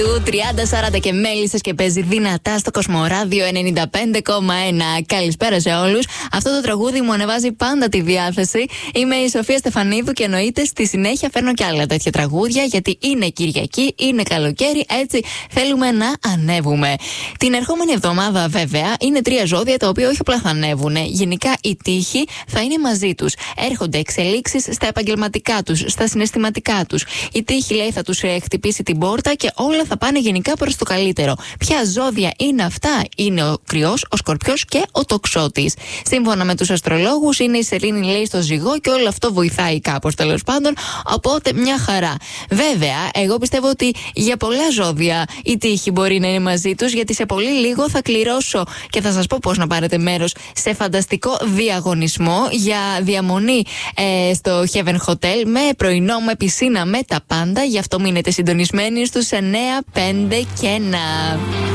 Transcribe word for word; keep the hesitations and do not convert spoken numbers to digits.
Του τριάντα σαράντα και μέλισσες και παίζει δυνατά στο Κοσμοράδιο ενενήντα πέντε κόμμα ένα. Καλησπέρα σε όλους. Αυτό το τραγούδι μου ανεβάζει πάντα τη διάθεση. Είμαι η Σοφία Στεφανίδου και εννοείται στη συνέχεια φέρνω και άλλα τέτοια τραγούδια, γιατί είναι Κυριακή, είναι καλοκαίρι, έτσι θέλουμε να ανέβουμε. Την ερχόμενη εβδομάδα, βέβαια, είναι τρία ζώδια τα οποία όχι απλά θα ανέβουν. Γενικά οι τύχοι θα είναι μαζί τους. Έρχονται εξελίξεις στα επαγγελματικά τους, στα συναισθηματικά τους. Η τύχη, λέει, θα τους χτυπήσει την πόρτα και όλα θα πάνε γενικά προς το καλύτερο. Ποια ζώδια είναι αυτά? Είναι ο Κρυός, ο Σκορπιός και ο Τοξότης. Σύμφωνα με τους αστρολόγους, είναι η Σελήνη, λέει, στο Ζυγό και όλο αυτό βοηθάει κάπως, τέλος πάντων. Οπότε μια χαρά. Βέβαια, εγώ πιστεύω ότι για πολλά ζώδια η τύχη μπορεί να είναι μαζί τους, γιατί σε πολύ λίγο θα κληρώσω και θα σας πω πώς να πάρετε μέρος σε φανταστικό διαγωνισμό για διαμονή ε, στο Heaven Hotel με πρωινό, με πισίνα, με τα πάντα. Γι' αυτό μείνετε συντονισμένοι στους εννιά πέντε και ένα.